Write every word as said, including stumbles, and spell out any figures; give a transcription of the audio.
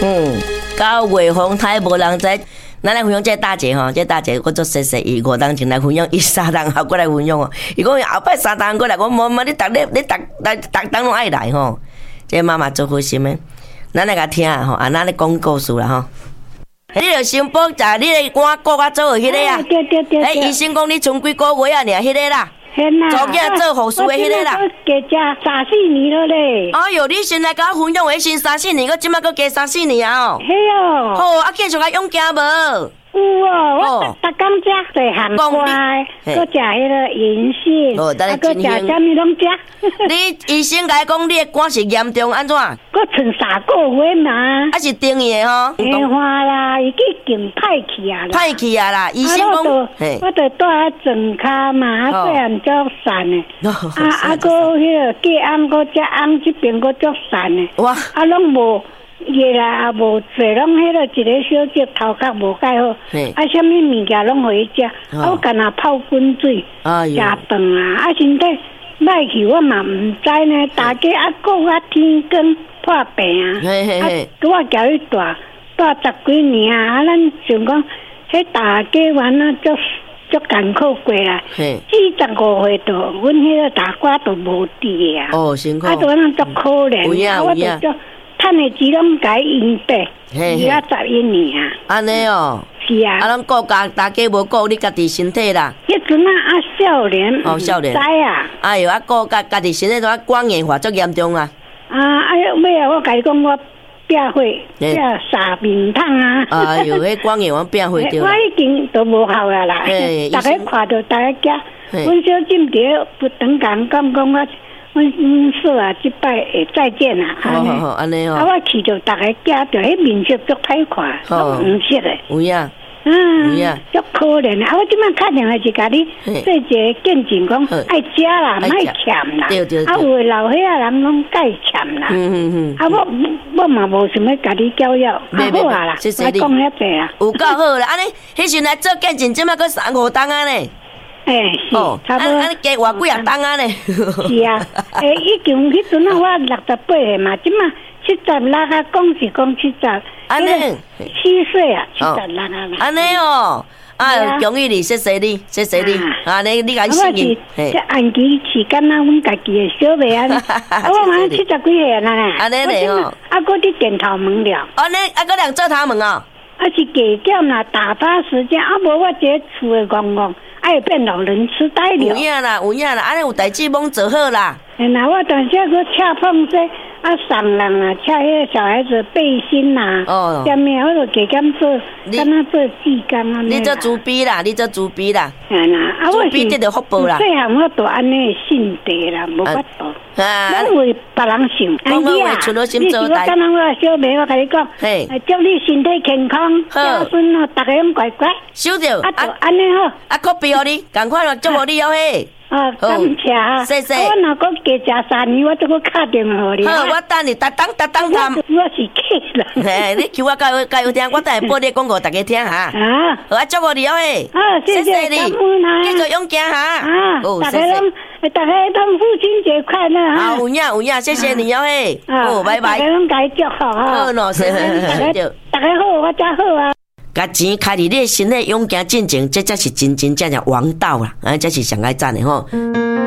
嗯，九月风台无人知。咱来分享这大姐吼，这大姐我做谢谢伊五当前来分享，伊三当后过来分享哦。伊讲后摆三当过来，我妈妈你逐日你逐逐逐当拢爱来吼。这妈妈做好心的，咱来甲听吼，啊，咱咧讲故事啦吼。你着先报在你咧碗顾甲做迄个啊？ 对对对。 哎，医生讲你剩几个月啊？尔迄个啦。做囝做护士的迄个啦。 我加食三四年了咧。 哎哟，你先来甲我分享的先三四年，我即摆搁加三四年啊哦。 嘿哦。 好，啊继续甲用行无？ 有哦，我逐逐工食细汉瓜，搁食迄个银杏，啊，搁食啥物拢食。 你医生甲讲你的肝是严重安怎？ 搁剩三个月嘛。 啊是定义的吼。 变化啦，已经歹去啊啦。 歹去啊啦，医生讲。 嘿。我着住喺床骹嘛，啊细汉足散的。啊啊，搁迄个隔红搁食红这边搁足散的。哇。啊，拢无。夜来也无做，拢迄个一个小姐头壳无介好，啊，啥物物件拢互伊食，啊，我干那泡滚水，食饭啊，啊，身体歹去，我嘛毋知呢。大家啊，过啊天光破病啊，啊，我交伊住住十几年啊，啊，咱想讲，迄大家玩啊，足足艰苦过啦。四十五岁度，阮迄个大瓜都无伫啊， 哦，辛苦， 啊，都咱足可怜，啊，我都。趁的钱拢甲伊用白，而家十一年啊。 安尼哦。 是啊。 啊，拢顾家大家无顾你家己身体啦。 迄阵啊，啊少年。 哦，少年。 知啊。 哎哟，啊顾家家己身体都啊肝硬化足严重啊。 啊，哎呀，尾啊，我甲伊讲我变火，变三面烫啊。 哎哟，迄肝硬化变火着。 我已经都无效啊啦。大家看到大家惊，阮小金蝶不等讲讲讲我。阮阮说啊，即摆会再见啦。 好好好，安尼哦。 啊，我去着大家家着，迄面色足歹看，足黄色的。 有影。 嗯。有影。足可怜啊！我即摆打电话是甲你做一个见证，讲爱食啦，莫欠啦。 对对对。 啊，有诶老岁仔人拢介欠啦。嗯嗯嗯。啊，我我嘛无想要甲你教育，好啊啦。 谢谢你。 讲遐济啦。 有够好啦！安尼，迄时来做见证，即摆搁三五档啊呢。 诶，是，差不多。 安尼加偌几啊档啊呢？ 是啊，诶，已经迄阵啊，我六十八岁嘛，即马七十六啊，讲是讲七十， 安尼七岁啊，七十六啊。 安尼哦，啊，恭喜你，谢谢你，谢谢你，啊，你你甲幸运。 这安琪是敢若阮家己的小妹啊，我嘛七十几岁啦呢。 安尼嘞哦， 啊，搁伫电头门了。 安尼啊，搁两做头门哦。 啊，是加减啦，打发时间，啊，无我这厝的公公。爱变老人痴呆了。 有影啦，有影啦，安尼有代志忙做好啦。 哎那我当时去恰碰这啊送人啊，恰迄个小孩子背心呐，哦，下面我就加减做，敢若做技工啊。 你做猪逼啦，你做猪逼啦。 哎啦，啊我是得到福报啦。 细汉我都安尼信地啦，无法度。啊，拢为别人想。 讲我为出了心做代。 你敢若我小妹，我甲你讲，嘿，祝你身体健康，子孙哦，大家拢乖乖。 收着。 啊，就安尼好。 啊，可比互你，赶快咯，祝福你哦嘿。 啊，感谢啊！ 谢谢。 我若讲加食三年，我都去敲电话你。 好，我等你，逐当逐当谈。 我是客人。 嘿，你求我加油加油听，我等下播你广告，大家听哈。啊，好啊，祝福你哦嘿。 啊，谢谢你， 继续勇敢哈。 啊，大家拢大家拢父亲节快乐哈。 好，有影有影，谢谢你哦嘿。哦，拜拜。 大家拢该祝福哈。 好喏，谢谢。 大家好，我真好啊。 甲钱开伫你的身体，勇敢进前，这才是真真正正王道啦，啊，这是上爱赞的吼。